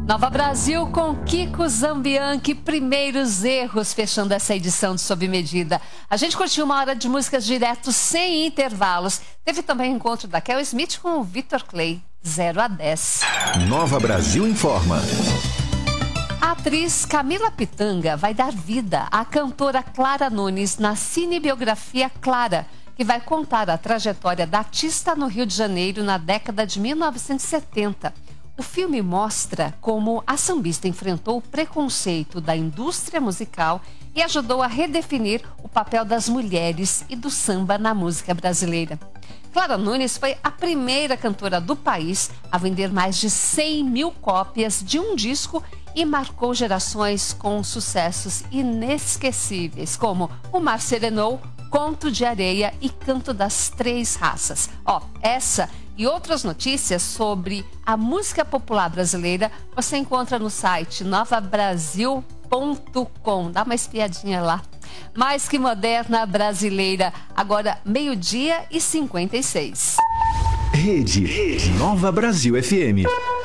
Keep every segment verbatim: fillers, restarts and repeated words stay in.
Nova Brasil com Kiko Zambianchi, primeiros erros, fechando essa edição de Sob Medida. A gente curtiu uma hora de músicas direto, sem intervalos. Teve também o encontro da Kel Smith com o Victor Clay, zero a dez. Nova Brasil informa. A atriz Camila Pitanga vai dar vida à cantora Clara Nunes na cinebiografia Clara, que vai contar a trajetória da artista no Rio de Janeiro na década de mil novecentos e setenta. O filme mostra como a sambista enfrentou o preconceito da indústria musical e ajudou a redefinir o papel das mulheres e do samba na música brasileira. Clara Nunes foi a primeira cantora do país a vender mais de cem mil cópias de um disco e marcou gerações com sucessos inesquecíveis, como O Mar Serenou, Conto de Areia e Canto das Três Raças. Ó, essa e outras notícias sobre a música popular brasileira você encontra no site nova brasil ponto com. Dá uma espiadinha lá. Mais que moderna brasileira. Agora, meio-dia e cinquenta e seis. Rede, Rede Nova Brasil F M.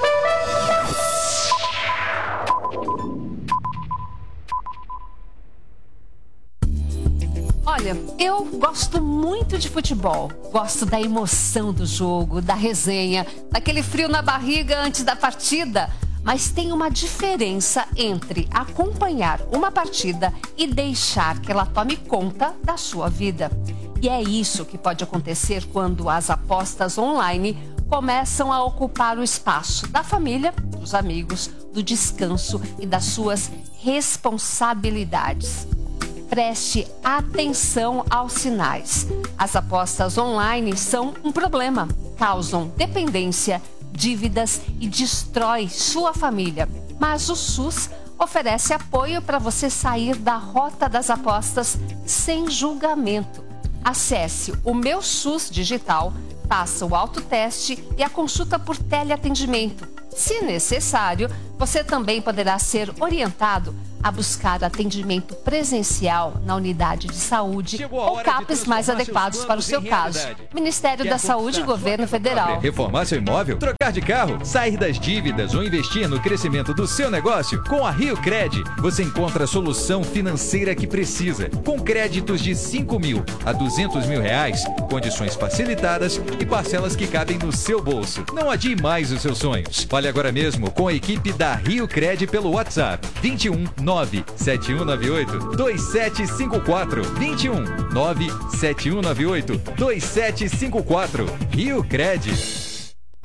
Olha, eu gosto muito de futebol. Gosto da emoção do jogo, da resenha, daquele frio na barriga antes da partida. Mas tem uma diferença entre acompanhar uma partida e deixar que ela tome conta da sua vida. E é isso que pode acontecer quando as apostas online começam a ocupar o espaço da família, dos amigos, do descanso e das suas responsabilidades. Preste atenção aos sinais. As apostas online são um problema, causam dependência, dívidas e destrói sua família. Mas o SUS oferece apoio para você sair da rota das apostas sem julgamento. Acesse o Meu SUS Digital, faça o autoteste e a consulta por teleatendimento. Se necessário, você também poderá ser orientado a buscar atendimento presencial na unidade de saúde ou C A Ps mais adequados para o seu caso. Ministério da Saúde e Governo Federal. Reformar seu imóvel? Trocar de carro? Sair das dívidas ou investir no crescimento do seu negócio? Com a Rio Cred, você encontra a solução financeira que precisa. Com créditos de cinco mil a duzentos mil reais, condições facilitadas e parcelas que cabem no seu bolso. Não adie mais os seus sonhos. Fale agora mesmo com a equipe da Rio Cred pelo WhatsApp vinte e um nove sete um nove oito dois sete cinco quatro vinte e um nove sete um nove oito dois sete cinco quatro. Rio Cred.